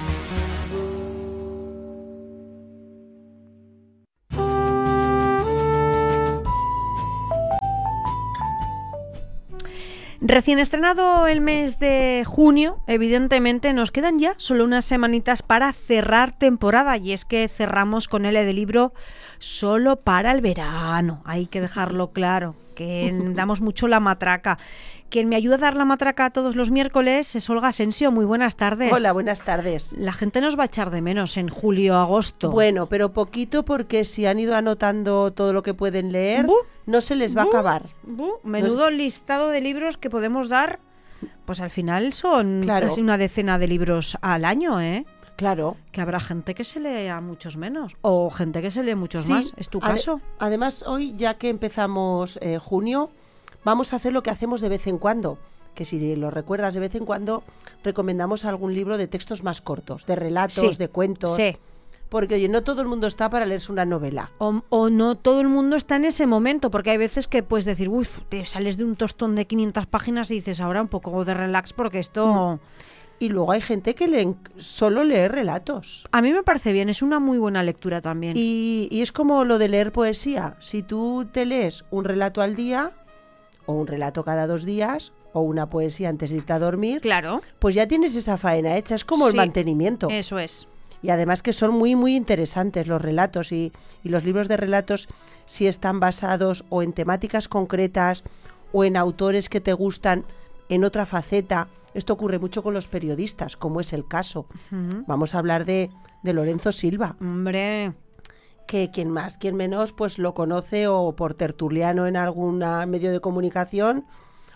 Recién estrenado el mes de junio, evidentemente nos quedan ya solo unas semanitas para cerrar temporada, y es que cerramos con el libro solo para el verano. Hay que dejarlo claro, que damos mucho la matraca. Quien me ayuda a dar la matraca todos los miércoles es Olga Asensio. Muy buenas tardes. Hola, buenas tardes. La gente nos va a echar de menos en julio, agosto. Bueno, pero poquito, porque si han ido anotando todo lo que pueden leer, no se les va a acabar. Menudo listado de libros que podemos dar. Pues al final son casi una decena de libros al año, ¿eh? Claro. Que habrá gente que se lea muchos menos o gente que se lee muchos más. ¿Es tu caso? Además, hoy, ya que empezamos junio, vamos a hacer lo que hacemos de vez en cuando, que si lo recuerdas, de vez en cuando recomendamos algún libro de textos más cortos, de relatos, de cuentos. Sí. Porque, oye, no todo el mundo está para leerse una novela. O no todo el mundo está en ese momento, porque hay veces que puedes decir, uy, te sales de un tostón de 500 páginas y dices, ahora un poco de relax porque esto... Y luego hay gente que solo lee relatos. A mí me parece bien, es una muy buena lectura también. Y es como lo de leer poesía. Si tú te lees un relato al día, o un relato cada 2 días, o una poesía antes de irte a dormir, claro, pues ya tienes esa faena hecha. Es como el mantenimiento. Eso es. Y además que son muy, muy interesantes los relatos, y los libros de relatos, si están basados o en temáticas concretas o en autores que te gustan en otra faceta. Esto ocurre mucho con los periodistas, como es el caso. Vamos a hablar de Lorenzo Silva. Hombre, que quien más, quien menos, pues lo conoce o por tertuliano en algún medio de comunicación,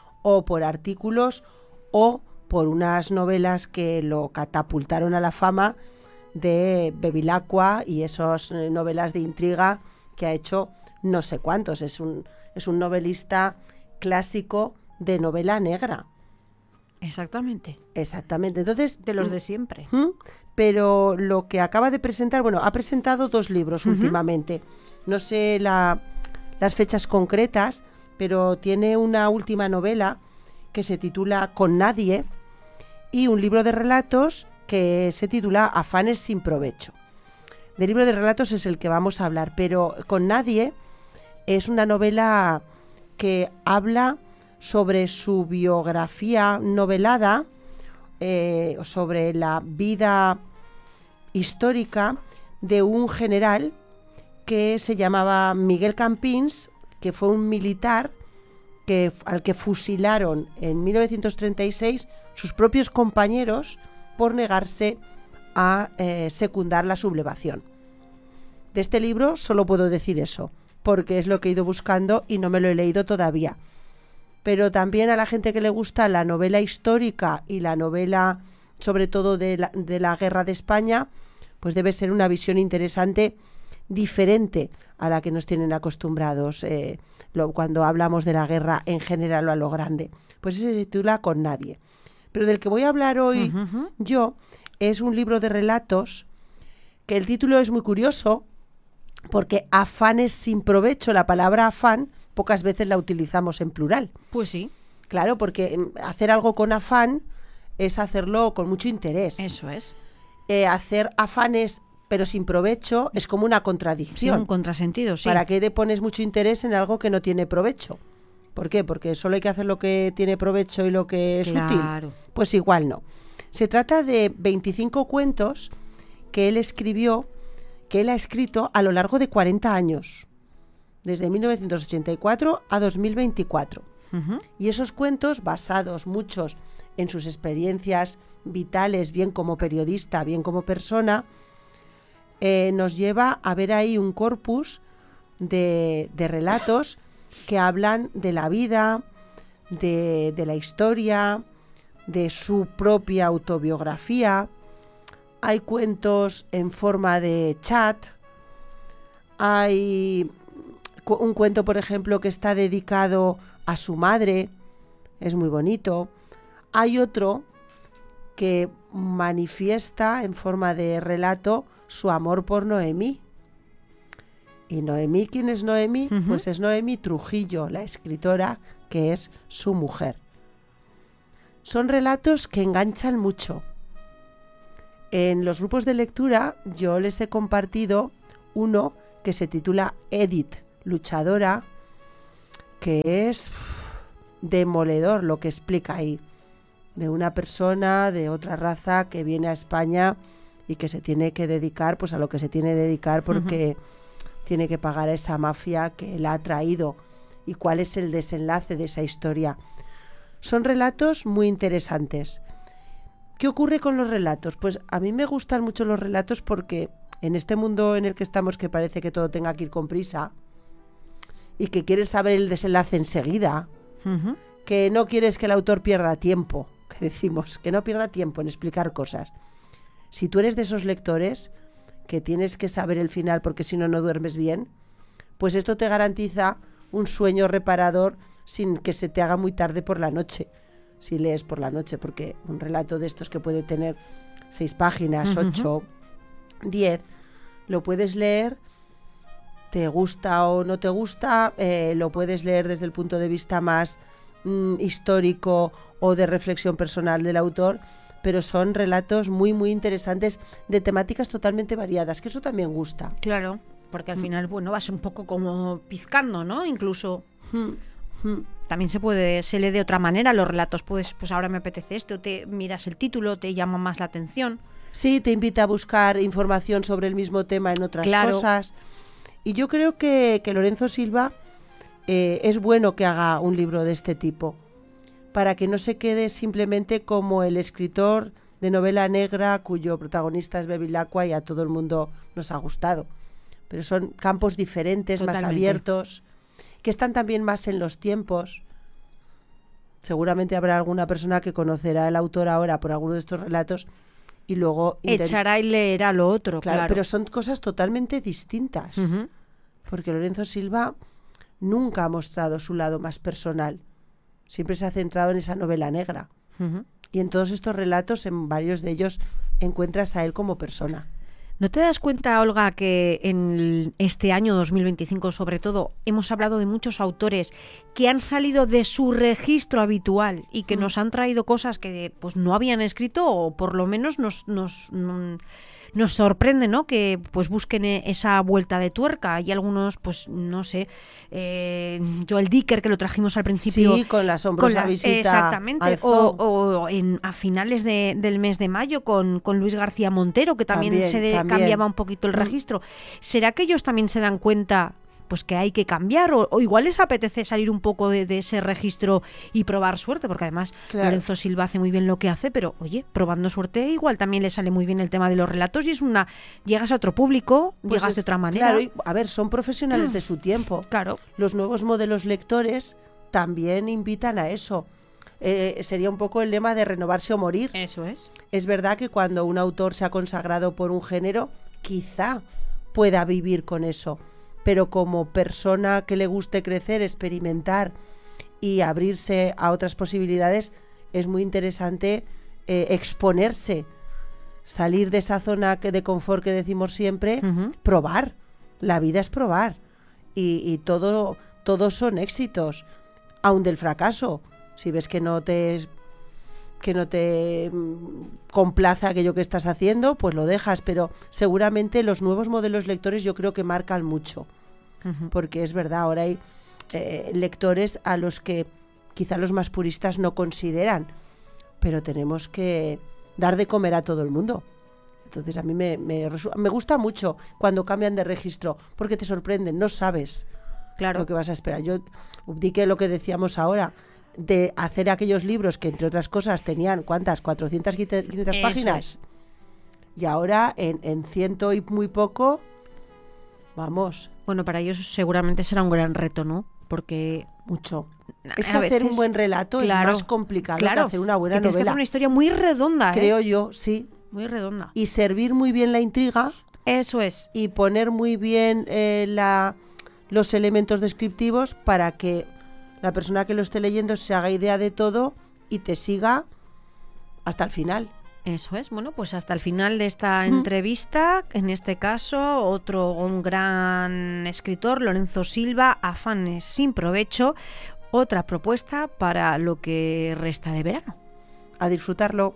o por artículos, o por unas novelas que lo catapultaron a la fama, de Bevilacqua y esas novelas de intriga que ha hecho no sé cuántos. Es un novelista clásico de novela negra. Exactamente. Entonces, de los de siempre. Pero lo que acaba de presentar, ha presentado 2 libros últimamente. No sé las fechas concretas, pero tiene una última novela que se titula Con nadie, y un libro de relatos que se titula Afanes sin provecho. Del libro de relatos es el que vamos a hablar, pero Con nadie es una novela que habla sobre su biografía novelada, sobre la vida histórica de un general que se llamaba Miguel Campins, que fue un militar al que fusilaron en 1936 sus propios compañeros por negarse a secundar la sublevación. De este libro solo puedo decir eso, porque es lo que he ido buscando y no me lo he leído todavía. Pero también a la gente que le gusta la novela histórica y la novela, sobre todo de la Guerra de España, pues debe ser una visión interesante, diferente a la que nos tienen acostumbrados cuando hablamos de la guerra en general o a lo grande. Pues ese se titula Con nadie. Pero del que voy a hablar hoy yo es un libro de relatos que el título es muy curioso, porque Afanes sin provecho, la palabra afán pocas veces la utilizamos en plural. Pues sí. Claro, porque hacer algo con afán es hacerlo con mucho interés. Eso es. Hacer afanes pero sin provecho es como una contradicción. Sí, un contrasentido, sí. ¿Para qué te pones mucho interés en algo que no tiene provecho? ¿Por qué? Porque solo hay que hacer lo que tiene provecho y lo que es útil. Pues igual no. Se trata de 25 cuentos que él ha escrito a lo largo de 40 años, desde 1984 a 2024. Y esos cuentos, basados muchos en sus experiencias vitales, bien como periodista, bien como persona, nos lleva a ver ahí un corpus de relatos que hablan de la vida, de la historia, de su propia autobiografía. Hay cuentos en forma de chat. Hay un cuento, por ejemplo, que está dedicado a su madre. Es muy bonito. Hay otro que manifiesta en forma de relato su amor por Noemí. ¿Y Noemí quién es Noemí? Pues es Noemí Trujillo, la escritora, que es su mujer. Son relatos que enganchan mucho. En los grupos de lectura yo les he compartido uno que se titula Edith, luchadora, que es demoledor lo que explica ahí, de una persona de otra raza que viene a España y que se tiene que dedicar pues a lo que se tiene que dedicar porque tiene que pagar a esa mafia que la ha traído y cuál es el desenlace de esa historia. Son relatos muy interesantes. ¿Qué ocurre con los relatos? Pues a mí me gustan mucho los relatos porque en este mundo en el que estamos, que parece que todo tenga que ir con prisa y que quieres saber el desenlace enseguida, que no quieres que el autor pierda tiempo, que decimos, que no pierda tiempo en explicar cosas. Si tú eres de esos lectores que tienes que saber el final porque si no, no duermes bien, pues esto te garantiza un sueño reparador sin que se te haga muy tarde por la noche, si lees por la noche, porque un relato de estos que puede tener 6 páginas, 8, 10, lo puedes leer, te gusta o no te gusta, lo puedes leer desde el punto de vista más histórico o de reflexión personal del autor, pero son relatos muy, muy interesantes de temáticas totalmente variadas, que eso también gusta. Claro, porque al final, bueno, vas un poco como pizcando, ¿no? Incluso también se lee de otra manera los relatos. Puedes, pues ahora me apetece esto, te miras el título, te llama más la atención. Sí, te invita a buscar información sobre el mismo tema en otras cosas. Y yo creo que Lorenzo Silva es bueno que haga un libro de este tipo, para que no se quede simplemente como el escritor de novela negra cuyo protagonista es Bevilacqua y a todo el mundo nos ha gustado. Pero son campos diferentes, más abiertos, que están también más en los tiempos. Seguramente habrá alguna persona que conocerá al autor ahora por alguno de estos relatos y luego echará y leerá lo otro, claro. Pero son cosas totalmente distintas, porque Lorenzo Silva nunca ha mostrado su lado más personal. Siempre se ha centrado en esa novela negra. Y en todos estos relatos, en varios de ellos, encuentras a él como persona. ¿No te das cuenta, Olga, que en este año 2025, sobre todo, hemos hablado de muchos autores que han salido de su registro habitual y que nos han traído cosas que pues no habían escrito, o por lo menos nos sorprende, ¿no? Que pues busquen esa vuelta de tuerca. Hay algunos, pues no sé, Joel Dicker, que lo trajimos al principio. Sí, con la asombrosa visita. Exactamente. O a finales del mes de mayo con Luis García Montero, que también cambiaba un poquito el registro. ¿Será que ellos también se dan cuenta pues que hay que cambiar, o igual les apetece salir un poco de ese registro y probar suerte? Porque además Lorenzo Silva hace muy bien lo que hace, pero oye, probando suerte igual también le sale muy bien el tema de los relatos y llegas a otro público, pues llegas de otra manera. Claro, a ver, son profesionales de su tiempo. Claro. Los nuevos modelos lectores también invitan a eso. Sería un poco el lema de renovarse o morir. Eso es. Es verdad que cuando un autor se ha consagrado por un género, quizá pueda vivir con eso. Pero como persona que le guste crecer, experimentar y abrirse a otras posibilidades, es muy interesante exponerse, salir de esa zona de confort que decimos siempre, probar. La vida es probar. Y todos son éxitos, aun del fracaso. Si ves que no te que no te complaza aquello que estás haciendo, pues lo dejas, pero seguramente los nuevos modelos lectores yo creo que marcan mucho, porque es verdad, ahora hay lectores a los que quizá los más puristas no consideran, pero tenemos que dar de comer a todo el mundo. Entonces a mí me gusta mucho cuando cambian de registro, porque te sorprenden, no sabes lo que vas a esperar. Yo di que lo que decíamos ahora, de hacer aquellos libros que entre otras cosas tenían, ¿cuántas? 400, 500 páginas. Y ahora en 100 y muy poco, vamos. Bueno, para ellos seguramente será un gran reto, ¿no? Porque mucho. Es que hacer un buen relato es más complicado que hacer una buena novela. Tienes que hacer una historia muy redonda, creo yo, sí. Muy redonda. Y servir muy bien la intriga. Eso es. Y poner muy bien los elementos descriptivos para que la persona que lo esté leyendo se haga idea de todo y te siga hasta el final. Eso es. Bueno, pues hasta el final de esta entrevista, en este caso, un gran escritor, Lorenzo Silva, Afanes sin provecho, otra propuesta para lo que resta de verano. A disfrutarlo.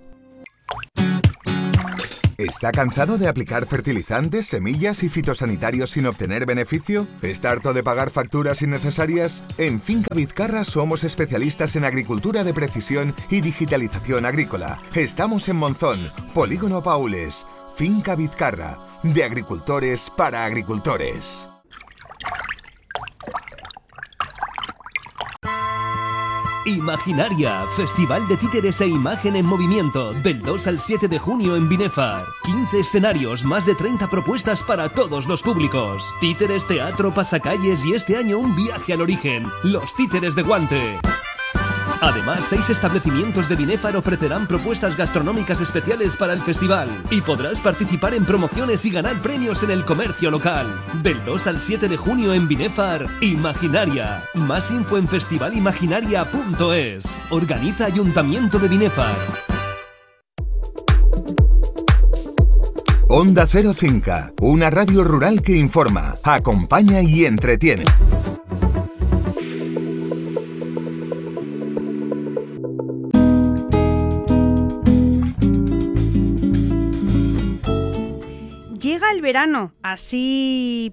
¿Está cansado de aplicar fertilizantes, semillas y fitosanitarios sin obtener beneficio? ¿Está harto de pagar facturas innecesarias? En Finca Vizcarra somos especialistas en agricultura de precisión y digitalización agrícola. Estamos en Monzón, Polígono Paules. Finca Vizcarra, de agricultores para agricultores. Imaginaria, Festival de Títeres e Imagen en Movimiento, del 2 al 7 de junio en Binefar. 15 escenarios, más de 30 propuestas para todos los públicos. Títeres, teatro, pasacalles y este año un viaje al origen, los Títeres de Guante. Además, 6 establecimientos de Binefar ofrecerán propuestas gastronómicas especiales para el festival y podrás participar en promociones y ganar premios en el comercio local. Del 2 al 7 de junio en Binefar, Imaginaria. Más info en festivalimaginaria.es. Organiza Ayuntamiento de Binefar. Onda Cero Cinca, una radio rural que informa, acompaña y entretiene. Llega el verano, así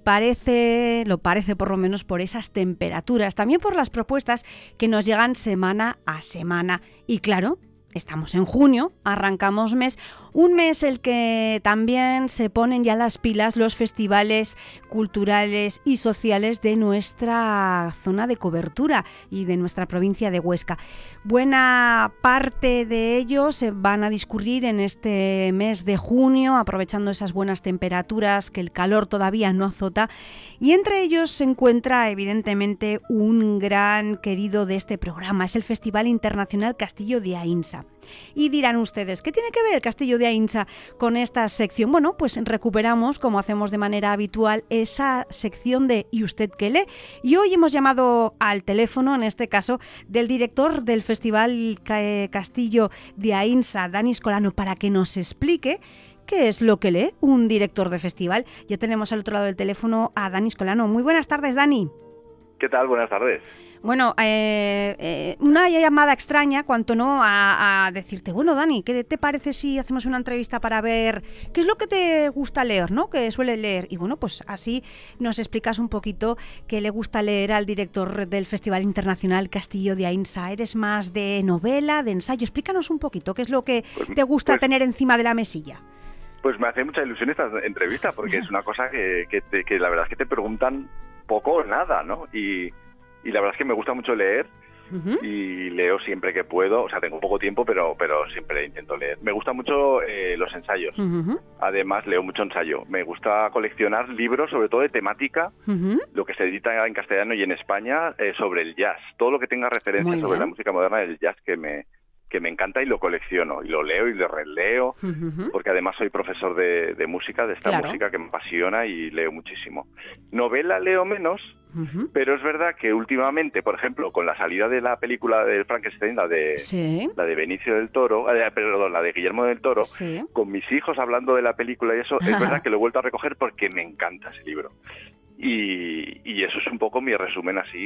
lo parece por lo menos por esas temperaturas, también por las propuestas que nos llegan semana a semana. Y claro, estamos en junio, arrancamos mes, un mes el que también se ponen ya las pilas los festivales culturales y sociales de nuestra zona de cobertura y de nuestra provincia de Huesca. Buena parte de ellos se van a discurrir en este mes de junio, aprovechando esas buenas temperaturas que el calor todavía no azota, y entre ellos se encuentra evidentemente un gran querido de este programa, es el Festival Internacional Castillo de Aínsa. Y dirán ustedes, ¿qué tiene que ver el Castillo de Aínsa con esta sección? Bueno, pues recuperamos, como hacemos de manera habitual, esa sección de ¿y usted qué lee? Y hoy hemos llamado al teléfono, en este caso, del director del Festival Castillo de Aínsa, Dani Escolano, para que nos explique qué es lo que lee un director de festival. Ya tenemos al otro lado del teléfono a Dani Escolano. Muy buenas tardes, Dani. ¿Qué tal? Buenas tardes. Bueno, una llamada extraña, cuanto no a decirte, bueno, Dani, ¿qué te parece si hacemos una entrevista para ver qué es lo que te gusta leer, ¿no? Que suele leer. Y bueno, pues así nos explicas un poquito qué le gusta leer al director del Festival Internacional Castillo de Aínsa. ¿Eres más de novela, de ensayo? Explícanos un poquito qué es lo que te gusta tener encima de la mesilla. Pues me hace mucha ilusión esta entrevista, porque es una cosa que la verdad es que te preguntan poco o nada, ¿no? Y la verdad es que me gusta mucho leer y leo siempre que puedo. O sea, tengo poco tiempo, pero siempre intento leer. Me gustan mucho los ensayos. Además, leo mucho ensayo. Me gusta coleccionar libros, sobre todo de temática, lo que se edita en castellano y en España, sobre el jazz. Todo lo que tenga referencia sobre la música moderna del jazz que me encanta, y lo colecciono, y lo leo y lo releo, porque además soy profesor de música, de esta música que me apasiona, y leo muchísimo. Novela leo menos, pero es verdad que últimamente, por ejemplo, con la salida de la película de Frankenstein, la de Benicio del Toro, la de Guillermo del Toro, con mis hijos hablando de la película y eso, es verdad que lo he vuelto a recoger porque me encanta ese libro. Y eso es un poco mi resumen así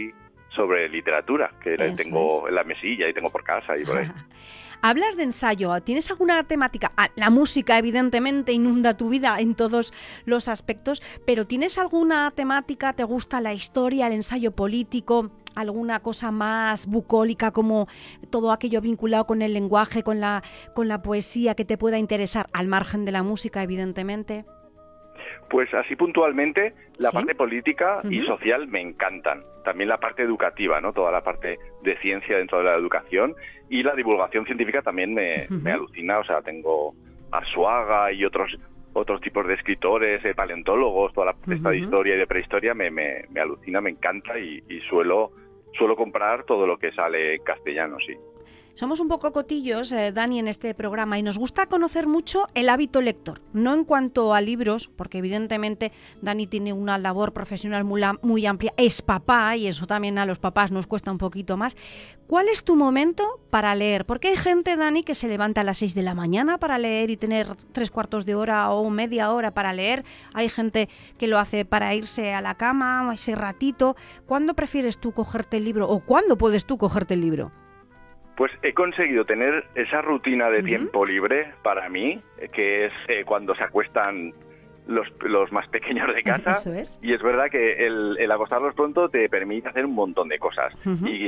sobre literatura, que Eso tengo en la mesilla y tengo por casa y por ahí. Hablas de ensayo, ¿tienes alguna temática? La música evidentemente inunda tu vida en todos los aspectos, pero ¿tienes alguna temática? ¿Te gusta la historia, el ensayo político? ¿Alguna cosa más bucólica, como todo aquello vinculado con el lenguaje, con la poesía, que te pueda interesar, al margen de la música evidentemente? Pues así puntualmente, la parte política y social me encantan. También la parte educativa, ¿no? Toda la parte de ciencia dentro de la educación, y la divulgación científica también me alucina. O sea, tengo a Suaga y otros tipos de escritores, paleontólogos, toda la esta de historia y de prehistoria me alucina, me encanta, y suelo comprar todo lo que sale en castellano, sí. Somos un poco cotillos, Dani, en este programa, y nos gusta conocer mucho el hábito lector. No en cuanto a libros, porque evidentemente Dani tiene una labor profesional muy amplia. Es papá, y eso también a los papás nos cuesta un poquito más. ¿Cuál es tu momento para leer? Porque hay gente, Dani, que se levanta a las 6 de la mañana para leer y tener 3/4 de hora o media hora para leer. Hay gente que lo hace para irse a la cama, ese ratito. ¿Cuándo prefieres tú cogerte el libro, o cuándo puedes tú cogerte el libro? Pues he conseguido tener esa rutina de tiempo libre para mí, que es cuando se acuestan los más pequeños de casa. Eso es. Y es verdad que el acostarlos pronto te permite hacer un montón de cosas. Y